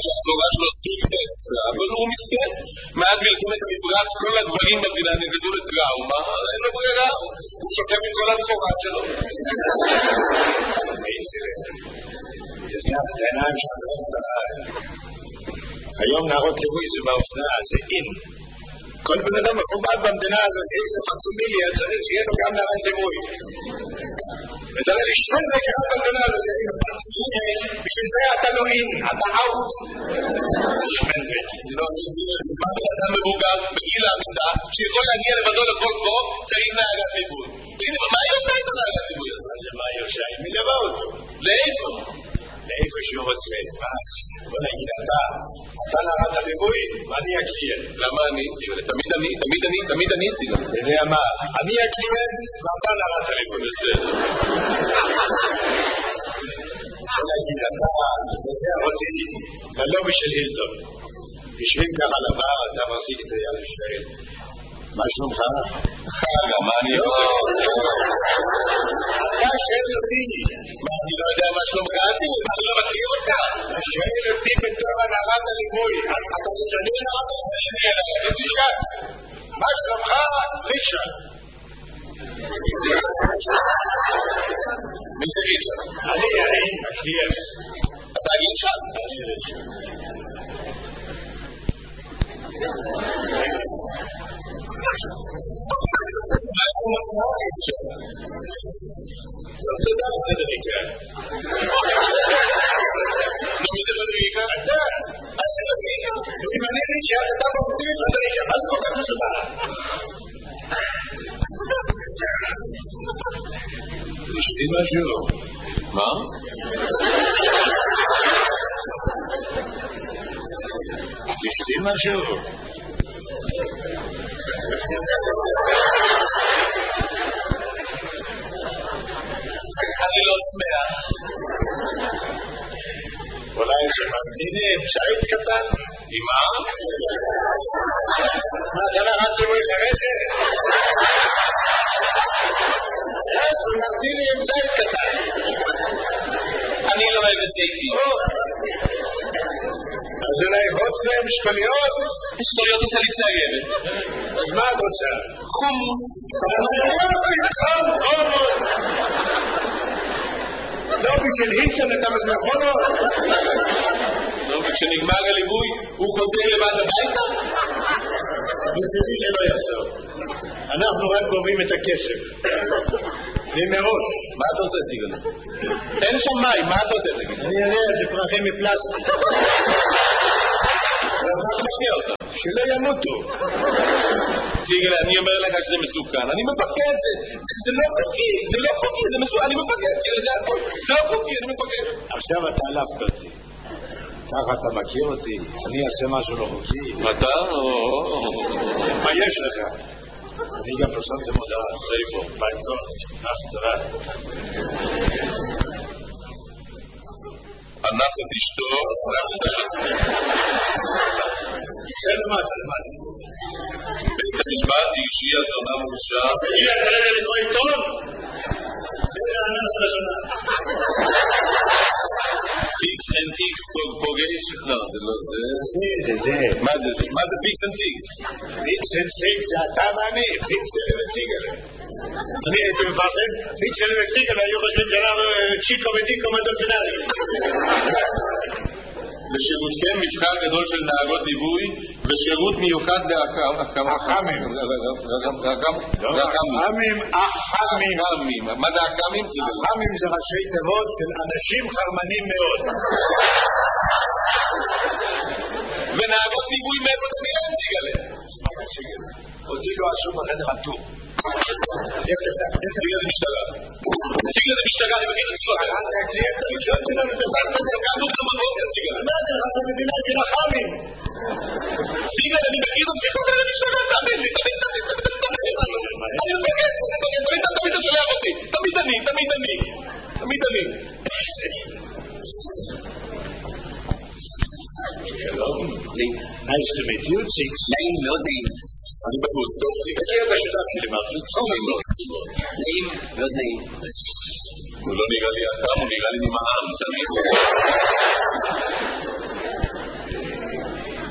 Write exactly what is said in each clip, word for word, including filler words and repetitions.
שהסגורה שלו סופרת, אבל הוא מסכן. מאז מלחמת המפרץ כל הגברים במדינה נגזו לטראומה, אין לו ברירה, הוא שוקף עם כל הסחורה שלו. תזנח את העיניים שלנו. היום נערות ליווי זה באופנה, זה אין. כל בן אדם מכובד במדינה הזאת, איזה פקסומיליה צריך שיהיה לו גם נערת ליווי. ותראה לי שום רגע במדינה הזאת, בשביל זה אתה לא אין, אתה אאוט. שמן רגע. לא, אני אדם מבוגר בגיל העמידה, שיכול להגיע לבדו לכל קרוב, צריך נערת ליווי. מה היא עושה איתו נערת ליווי? מה היא עושה? היא מלווה אותו. לאיפה? לאיפה שהוא רוצה. בוא נגיד, אתה, אתה נערת הליווי, ואני הקליינט. למה אני? תמיד אני, תמיד אני, תמיד אני צילה. אתה יודע מה? אני הקליינט, ואתה נערת הליווי. בסדר. בוא נגיד, אתה, אתה אותי, ללובי של הילטון. יושבים ככה לבר, אתה מחזיק את היד ושואל. מה שלומך? חגה, מה אני לא, יכול? אתה שואל אותי. מה, אני לא יודע מה שלומך? אני לא מכיר אותך. אתה שואל אותי בתור הנערת הליווי. אתה משנה נערת הליווי. תשאל. מה שלומך? ריצ'רד. מי זה ריצ'רד? אני, אני, הקליינט. אתה ריצ'רד? אני ריצ'רד. לא תודה פדריקה. מי זה פדריקה? אתה. אם אני ריצ'רד, אתה מוביל פדריקה. מה זה כל כך מסודר? תשתי משהו. מה? תשתי משהו. אני לא צמאה. אולי שממתיני עם שעית קטן? עם מה? מה, אתה נערת ליווי חרשת? שממתיני עם שעית קטן. אני לא אוהב את זיתי. אז אולי וודקה עם שקוליות? שקוליות עושה לי צעגבת. אז מה את רוצה? חומוס. חום, חומות. לא בשביל הילטון אתה מזמן חומות? לא, וכשנגמר הליווי הוא חוזר לבד הביתה? בשבילי שלא יחזור. אנחנו רק גובים את הכסף. ומראש. מה אתה עושה, סיגל? אין שם מים, מה אתה עושה, תגיד? אני יודע, זה פרחים מפלסטיק. מה אתה מכיר אותם? שלא ימותו. סיגל, אני אומר לך שזה מסוכן. אני מפחד, זה לא חוקי, זה לא חוקי, זה מסוכן, אני מפחד, סיגל, זה הכל. זה לא חוקי, אני מפחד. עכשיו אתה עלפת אותי. ככה אתה מכיר אותי. אני אעשה משהו לא חוקי. אתה? מה יש לך? אני גם פרסמתם הודעה. איפה? בעיתון. אך, תודה. אנס את אשתו, רבת השתו. זה למטה, למטה. בית המשפט אישי הזונה מורשע. הגיע כרגע לקרוא עיתון? זה האנס לזונה. פיקס אנד טיקס פוגש? לא, זה לא זה. זה, זה. מה זה זה? מה זה פיקס אנד טיקס? פיקס אנד טיקס זה אתה ואני. פיקס אנד וציגל. אני הייתי מפרסם, פיקס אנד וציגל היו חושבים שאנחנו צ'יקו ודיקו מדולפינרי. לשירותכם מבחר גדול של נהגות ליווי ושירות מיוחד לאחמים. אחמים. אחמים, אחמים. מה זה אחמים? אחמים זה ראשי תיבות של אנשים חרמנים מאוד. ונהגות ליווי מאיפה אתה נראה ציגלה? אותי לא עשו בחדר הטור. ציגלה זה משטרה. ציגלה זה משטרה, אני מכיר את ספר. זה הקליינט הראשון שלנו, תפסת את זה. קמנו גם בבוקר, ציגלה. אמרתי לך, אתה מבינה של אחמים. ציגלה, אני מכיר את ספר, זה משטרה, תאמין לי, תמיד, תמיד, תמיד, תמיד, אני מפגד, תמיד, תמיד, תמיד אתה שולח אותי. תמיד אני, תמיד אני. תמיד אני. שלום. Nice to meet you, Six. נעים מאוד נעים. אני בחוץ, טוב, Six. תכיר את השותף שלי, מרפיק. נעים, מאוד נעים. הוא לא נראה לי אדם, הוא נראה לי נמעם, תמיד.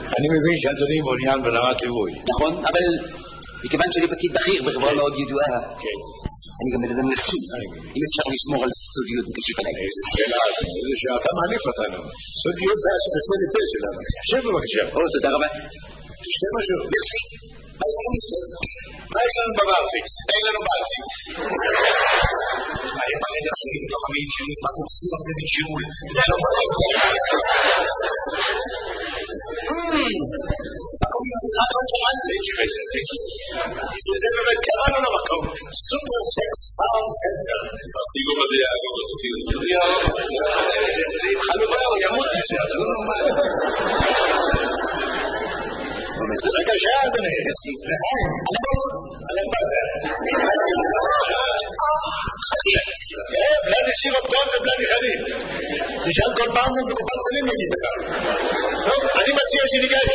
אני מבין שאדוני מעוניין ברמת ליווי. נכון, אבל מכיוון שאני פקיד בכיר בחברה מאוד ידועה, אני גם מדבר נשוי, אם אפשר לשמור על סודיות בקשיב עליי. איזה שאלה, איזה שאתה מעליף אותנו. סודיות זה הספציאליטה שלנו. שב בבקשה. או, תודה רבה. תשתה משהו. מרסי. מה יש לנו בבר פיקס? אין לנו בר פיקס. היה בחדר שלי, בתוך המעיל שלי, מה קורסים הרבה בשיעול. זה באמת קראנו למקום סופר סקס פאונד סנטר. הסיגום הזה יעגוב אותי. זה עם חלומה או ימות לזה, זה לא נורמל. בבקשה אדוני. בלדי סירופ טוב ובלדי חליף. תשאל כל פעם בקופת חולים נגיד לך. טוב, אני מציע שניגש.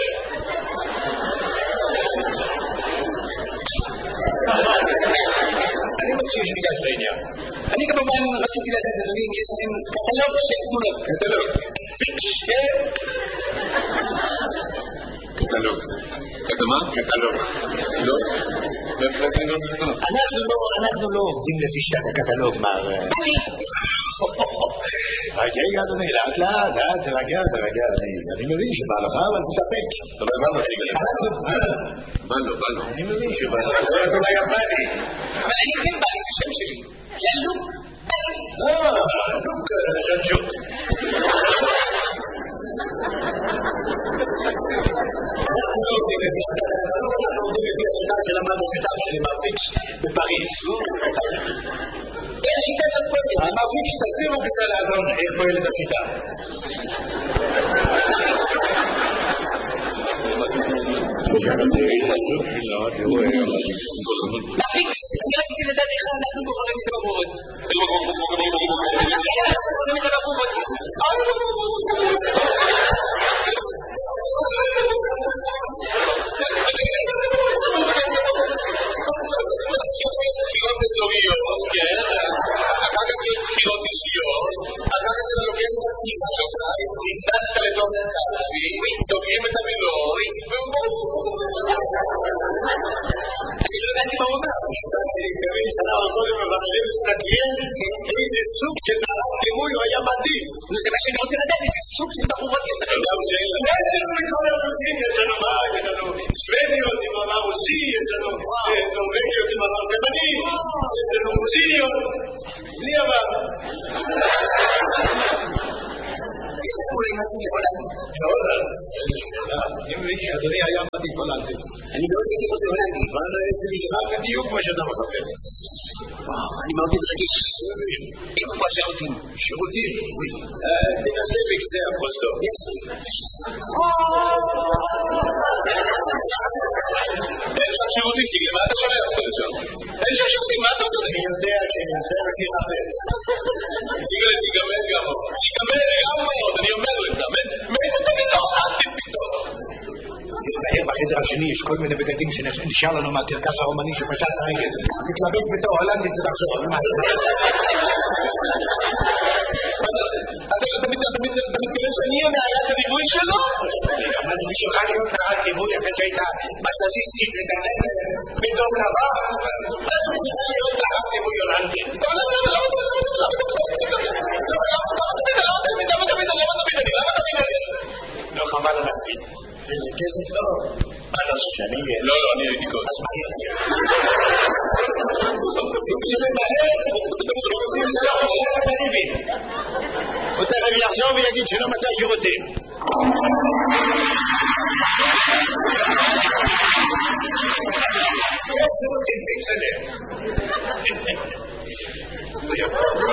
אני מציע שניגש לעניין. אני כמובן רציתי לדעת, אדוני, יש לכם קטלוג של תמונות. קטלוג. פיקס, כן? קטלוג. קטמה? קטלוג. לא? אנחנו לא עובדים לפי שיטת הקטלוג, מר... רגע, אדוני, לאט לאט, לאט, תרגע, תרגע, אני מבין שבא לך, אבל תתאפק. אבל מה נציג עליך? בא לו, בא לו. אני מבין שבא לך. זה אולי יפני. אבל אני כן בא לי, זה שם שלי. זה לוק. אה, לוק ז'נצ'וק. שלמדנו שיטה שלי מהפיקס בפריז. איך השיטה הזאת פועלת? המהפיקס תסביר בקצה לאדון איך פועלת השיטה. מהפיקס, אני רציתי לדעת איך אנחנו בוחרים את הבחורות. איך אנחנו בוחרים את הבחורות? בחירות אזוריות, כן? אחר כך יש בחירות אישיות, אחר כך יש לוקח את הפנימה שלך, נכנסת לתוך קלפי, סוגרים את המילוי, אני לא הבנתי מה הוא אומר. אנחנו קודם מבררים מסתכלים איזה סוג של ליווי הוא היה מעדיף. זה מה שאני רוצה לדעת, איזה סוג של בחורות יותר. יש לנו מכל הרבים, יש לנו מה, יש לנו סוודיות עם עבר רוסי, יש לנו נורווגיות עם עבר תימני, יש לנו רוסיניות, בלי עבר. אולי משהו מהולנד. מהולנד? אני מבין שאדוני היה מעדיף הולנדי. אני מאוד הייתי רוצה הולנדי. זה בדיוק מה שאתה מחפש. אני מאוד מתרגש. איפה פה השירותים? שירותים? תנסה בקצה הפרוסטור. אין שם שירותים, ציגל, מה אתה שומע? אין שם שירותים, מה אתה עושה? אני יודע שאני יודע שירפס. ציגל, ציגמל גם. ציגמל גם מאוד, אני אומר לך. מאיפה אתה פתאום? אל תפתאום. בחדר השני יש כל מיני בגדים שנשאר לנו מהקרקס הרומני שפשט הרגל. תתלבט בתור הולנדית ותחשוב. אתה מתכוון שאני אהיה מעלת הליווי שלו? אבל בשבילך להיות מעלת ליווי אחרי שהיית מסזיסטית וגננת בדום לבן. אז בשבילך להיות מעלת ליווי הולנדית. למה תמיד? למה תמיד? למה תמיד אני? למה תמיד אני? לא חבל על הקפיד. איזה כסף טוב. מה אתה חושב שאני אהיה? לא, לא, אני הייתי קודם. אז מה יהיה? זה למהר, זה לא חושב בניבין. הוא תכף יחזור ויגיד שלא מצא שירותים. שירותים פיקסלר.